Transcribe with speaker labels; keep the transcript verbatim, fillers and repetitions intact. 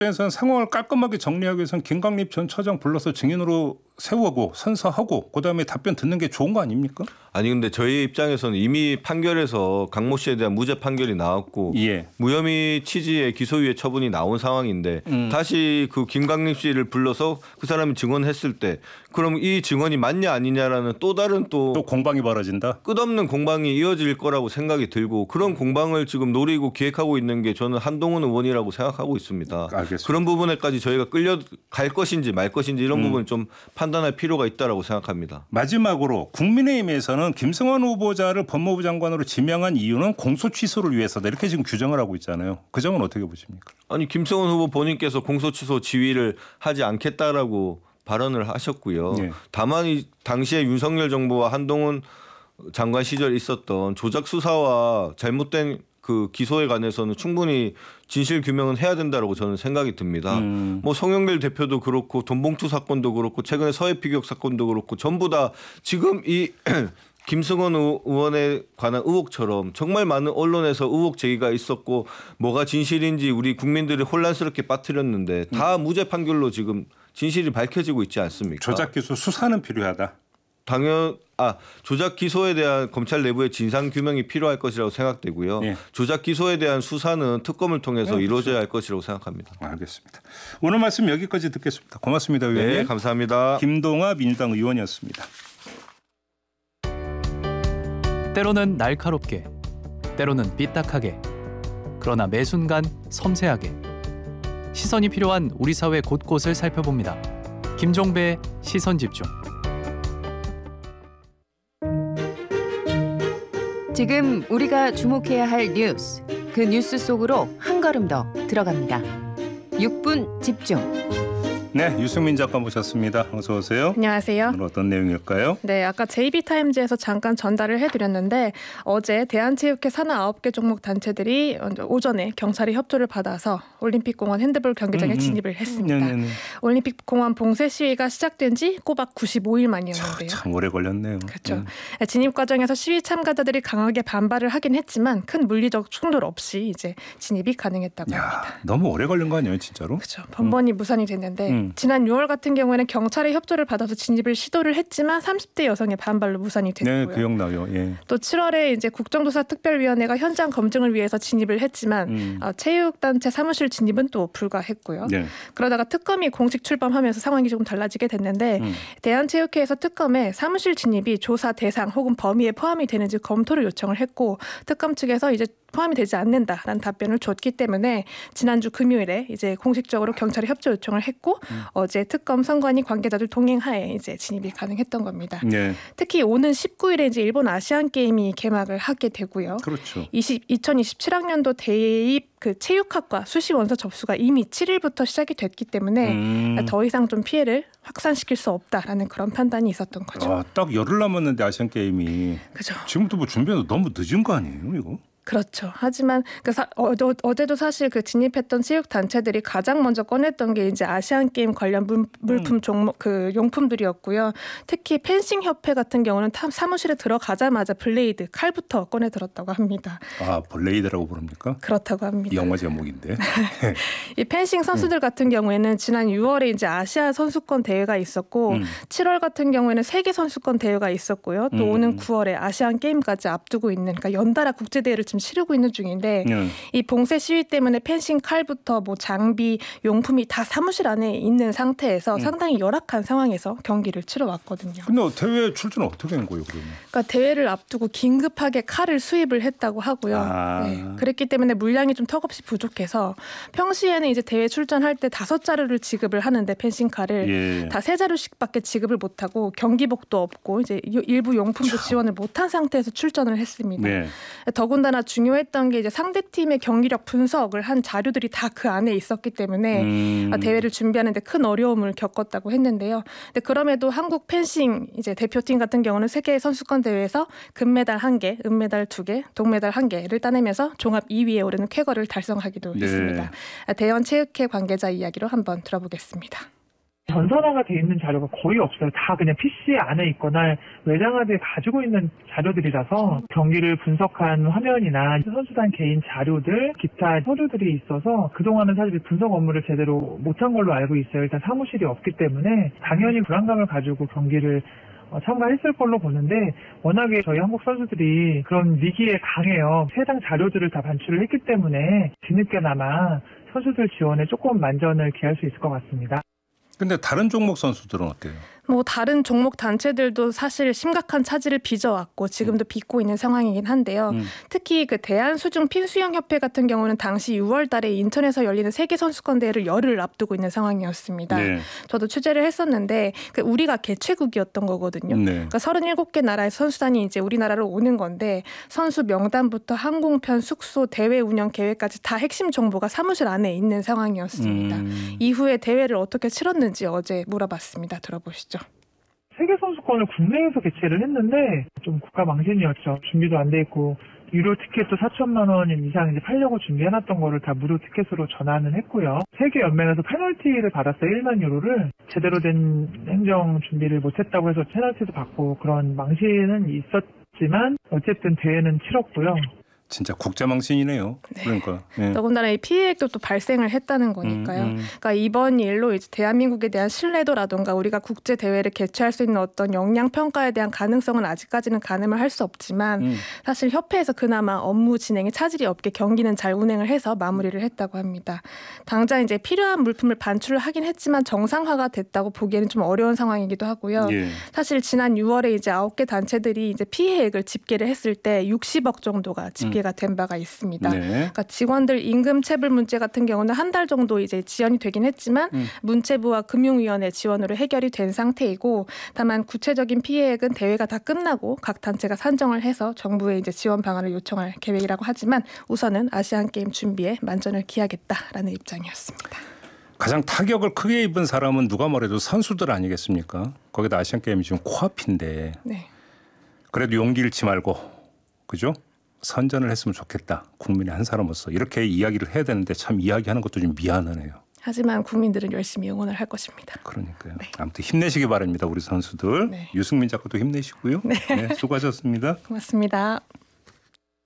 Speaker 1: 에서는 상황을 깔끔하게 정리하기 위해서는 김광립 전 처장 불러서 증인으로 세우고 선서하고 그다음에 답변 듣는 게 좋은 거 아닙니까?
Speaker 2: 아니 근데 저희 입장에서는 이미 판결에서 강모 씨에 대한 무죄 판결이 나왔고
Speaker 1: 예.
Speaker 2: 무혐의 취지의 기소유예 처분이 나온 상황인데 음. 다시 그 김광립 씨를 불러서 그 사람이 증언했을 때 그럼 이 증언이 맞냐 아니냐라는 또 다른 또,
Speaker 1: 또 공방이 벌어진다.
Speaker 2: 끝없는 공방이 이어질 거라고 생각이 들고 그런 공방을 지금 노리고 기획하고 있는 게 저는 한동훈 의원이라고 생각하고 있습니다.
Speaker 1: 알겠습니다.
Speaker 2: 그런 부분에까지 저희가 끌려갈 것인지 말 것인지 이런 음. 부분 좀 판단할 필요가 있다라고 생각합니다.
Speaker 1: 마지막으로 국민의힘에서는 김승환 후보자를 법무부 장관으로 지명한 이유는 공소 취소를 위해서다 이렇게 지금 규정을 하고 있잖아요. 그 점은 어떻게 보십니까?
Speaker 2: 아니 김승환 후보 본인께서 공소 취소 지휘를 하지 않겠다라고 발언을 하셨고요. 네. 다만 이 당시에 윤석열 정부와 한동훈 장관 시절에 있었던 조작 수사와 잘못된 그 기소에 관해서는 충분히 진실 규명은 해야 된다라고 저는 생각이 듭니다. 음. 뭐 송영길 대표도 그렇고 돈봉투 사건도 그렇고 최근에 서해피격 사건도 그렇고 전부 다 지금 이 김승원 의원에 관한 의혹처럼 정말 많은 언론에서 의혹 제기가 있었고 뭐가 진실인지 우리 국민들을 혼란스럽게 빠뜨렸는데 다 음. 무죄 판결로 지금 진실이 밝혀지고 있지 않습니까?
Speaker 1: 조작 기소 수사는 필요하다.
Speaker 2: 당연 아 조작 기소에 대한 검찰 내부의 진상 규명이 필요할 것이라고 생각되고요. 네. 조작 기소에 대한 수사는 특검을 통해서 네, 이루어져야 할 것이라고 생각합니다.
Speaker 1: 알겠습니다. 오늘 말씀 여기까지 듣겠습니다. 고맙습니다, 의원님.
Speaker 2: 네, 감사합니다.
Speaker 1: 김동아 민주당 의원이었습니다.
Speaker 3: 때로는 날카롭게, 때로는 삐딱하게, 그러나 매 순간 섬세하게 시선이 필요한 우리 사회 곳곳을 살펴봅니다. 김종배의 시선집중.
Speaker 4: 지금 우리가 주목해야 할 뉴스, 그 뉴스 속으로 한 걸음 더 들어갑니다. 육 분 집중.
Speaker 1: 네, 유승민 작가 모셨습니다. 어서 오세요.
Speaker 5: 안녕하세요.
Speaker 1: 오늘 어떤 내용일까요?
Speaker 5: 네, 아까 제이비타임즈에서 잠깐 전달을 해드렸는데 어제 대한체육회 산하 아홉 개 종목 단체들이 오전에 경찰의 협조를 받아서 올림픽공원 핸드볼 경기장에
Speaker 1: 음,
Speaker 5: 진입을 했습니다.
Speaker 1: 네네네.
Speaker 5: 올림픽공원 봉쇄 시위가 시작된 지 꼬박 구십오 일 만이었는데요.
Speaker 1: 참, 참 오래 걸렸네요.
Speaker 5: 그렇죠. 네. 진입 과정에서 시위 참가자들이 강하게 반발을 하긴 했지만 큰 물리적 충돌 없이 이제 진입이 가능했다고
Speaker 1: 야,
Speaker 5: 합니다.
Speaker 1: 너무 오래 걸린 거 아니에요, 진짜로?
Speaker 5: 그렇죠. 번번이 음. 무산이 됐는데 음. 지난 유월 같은 경우에는 경찰의 협조를 받아서 진입을 시도를 했지만 삼십 대 여성의 반발로 무산이 됐고요.
Speaker 1: 네, 기억나요. 예.
Speaker 5: 또 칠월에 이제 국정조사 특별위원회가 현장 검증을 위해서 진입을 했지만 음. 어, 체육단체 사무실 진입은 또 불가했고요. 네. 그러다가 특검이 공식 출범하면서 상황이 조금 달라지게 됐는데 음. 대한체육회에서 특검에 사무실 진입이 조사 대상 혹은 범위에 포함이 되는지 검토를 요청을 했고 특검 측에서 이제 포함이 되지 않는다라는 답변을 줬기 때문에 지난주 금요일에 이제 공식적으로 경찰에 협조 요청을 했고 음. 어제 특검 선관위 관계자들 동행하에 이제 진입이 가능했던 겁니다. 네. 특히 오는 십구 일에 이제 일본 아시안 게임이 개막을 하게 되고요.
Speaker 1: 그렇죠.
Speaker 5: 이천이십칠 학년도 대입 그 체육학과 수시 원서 접수가 이미 칠 일부터 시작이 됐기 때문에 음. 더 이상 좀 피해를 확산시킬 수 없다라는 그런 판단이 있었던 거죠.
Speaker 1: 아, 딱 열흘 남았는데 아시안 게임이.
Speaker 5: 그죠.
Speaker 1: 지금부터 뭐 준비가 너무 늦은 거 아니에요, 이거?
Speaker 5: 그렇죠. 하지만 그 사, 어, 어, 어제도 사실 그 진입했던 체육 단체들이 가장 먼저 꺼냈던 게 이제 아시안 게임 관련 물, 물품 음. 종목 그 용품들이었고요. 특히 펜싱 협회 같은 경우는 타, 사무실에 들어가자마자 블레이드 칼부터 꺼내 들었다고 합니다.
Speaker 1: 아, 블레이드라고 부릅니까?
Speaker 5: 그렇다고 합니다.
Speaker 1: 이 영화 제목인데.
Speaker 5: 이 펜싱 선수들 음. 같은 경우에는 지난 유월에 이제 아시아 선수권 대회가 있었고 음. 칠월 같은 경우에는 세계 선수권 대회가 있었고요. 또 음. 오는 구월에 아시안 게임까지 앞두고 있는 그러니까 연달아 국제 대회를 지금 치르고 있는 중인데 네. 이 봉쇄 시위 때문에 펜싱 칼부터 뭐 장비, 용품이 다 사무실 안에 있는 상태에서 음. 상당히 열악한 상황에서 경기를 치러왔거든요.
Speaker 1: 근데 대회 출전은 어떻게 한 거예요, 그러면?
Speaker 5: 그러니까 대회를 앞두고 긴급하게 칼을 수입을 했다고 하고요.
Speaker 1: 아.
Speaker 5: 네. 그랬기 때문에 물량이 좀 턱없이 부족해서 평시에는 이제 대회 출전할 때 다섯 자루를 지급을 하는데 펜싱 칼을
Speaker 1: 예.
Speaker 5: 다 세 자루씩밖에 지급을 못하고 경기복도 없고 이제 일부 용품도 참. 지원을 못한 상태에서 출전을 했습니다. 네. 더군다나 중요했던 게 이제 상대팀의 경기력 분석을 한 자료들이 다 그 안에 있었기 때문에 음. 대회를 준비하는 데 큰 어려움을 겪었다고 했는데요. 근데 그럼에도 한국 펜싱 이제 대표팀 같은 경우는 세계 선수권 대회에서 금메달 한 개, 은메달 두 개, 동메달 한 개를 따내면서 종합 이 위에 오르는 쾌거를 달성하기도 네. 했습니다. 대한체육회 관계자 이야기로 한번 들어보겠습니다.
Speaker 6: 전산화가 돼 있는 자료가 거의 없어요. 다 그냥 피씨 안에 있거나 외장하드에 가지고 있는 자료들이라서 경기를 분석한 화면이나 선수단 개인 자료들, 기타 서류들이 있어서 그동안은 사실 분석 업무를 제대로 못한 걸로 알고 있어요. 일단 사무실이 없기 때문에 당연히 불안감을 가지고 경기를 참가했을 걸로 보는데 워낙에 저희 한국 선수들이 그런 위기에 강해요. 해당 자료들을 다 반출을 했기 때문에 뒤늦게나마 선수들 지원에 조금 만전을 기할 수 있을 것 같습니다.
Speaker 1: 근데 다른 종목 선수들은 어때요?
Speaker 5: 뭐 다른 종목 단체들도 사실 심각한 차질을 빚어왔고 지금도 빚고 있는 상황이긴 한데요. 음. 특히 그 대한수중 핀수영협회 같은 경우는 당시 유월 달에 인천에서 열리는 세계선수권 대회를 열흘 앞두고 있는 상황이었습니다. 네. 저도 취재를 했었는데 그 우리가 개최국이었던 거거든요. 네. 그러니까 서른일곱 개 나라의 선수단이 이제 우리나라로 오는 건데 선수 명단부터 항공편, 숙소, 대회 운영 계획까지 다 핵심 정보가 사무실 안에 있는 상황이었습니다. 음. 이후에 대회를 어떻게 치렀는지 어제 물어봤습니다. 들어보시죠.
Speaker 6: 세계선수권을 국내에서 개최를 했는데 좀 국가 망신이었죠. 준비도 안 돼 있고 유료 티켓도 사천만 원 이상 이제 팔려고 준비해놨던 거를 다 무료 티켓으로 전환을 했고요. 세계연맹에서 페널티를 받았어요. 일만 유로를. 제대로 된 행정 준비를 못했다고 해서 페널티도 받고 그런 망신은 있었지만 어쨌든 대회는 치렀고요.
Speaker 1: 진짜 국제망신이네요. 네. 그러니까 네.
Speaker 5: 더군다나 이 피해액도 또 발생을 했다는 거니까요. 음, 음. 그러니까 이번 일로 이제 대한민국에 대한 신뢰도라든가 우리가 국제 대회를 개최할 수 있는 어떤 역량 평가에 대한 가능성은 아직까지는 가늠을 할 수 없지만 음. 사실 협회에서 그나마 업무 진행에 차질이 없게 경기는 잘 운행을 해서 마무리를 했다고 합니다. 당장 이제 필요한 물품을 반출을 하긴 했지만 정상화가 됐다고 보기에는 좀 어려운 상황이기도 하고요. 예. 사실 지난 유월에 이제 아홉 개 단체들이 이제 피해액을 집계를 했을 때 육십억 정도가 집계 음. 가 된 바가 있습니다. 네. 그러니까 직원들 임금 체불 문제 같은 경우는 한 달 정도 이제 지연이 되긴 했지만 음. 문체부와 금융위원회 지원으로 해결이 된 상태이고 다만 구체적인 피해액은 대회가 다 끝나고 각 단체가 산정을 해서 정부에 이제 지원 방안을 요청할 계획이라고 하지만 우선은 아시안 게임 준비에 만전을 기하겠다라는 입장이었습니다.
Speaker 1: 가장 타격을 크게 입은 사람은 누가 뭐래도 선수들 아니겠습니까? 거기다 아시안 게임이 지금 코앞인데 네. 그래도 용기 잃지 말고 그죠? 선전을 했으면 좋겠다. 국민의 한 사람으로서 이렇게 이야기를 해야 되는데 참 이야기하는 것도 좀 미안하네요.
Speaker 5: 하지만 국민들은 열심히 응원을 할 것입니다.
Speaker 1: 그러니까요. 네. 아무튼 힘내시기 바랍니다. 우리 선수들. 네. 유승민 작가도 힘내시고요. 네. 네, 수고하셨습니다.
Speaker 5: 고맙습니다.